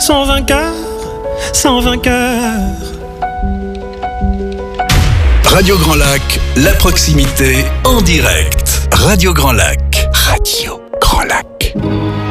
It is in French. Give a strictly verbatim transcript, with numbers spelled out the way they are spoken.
sans vainqueur, sans vainqueur. Radio Grand Lac, la proximité en direct. Radio Grand Lac. Radio Grand Lac.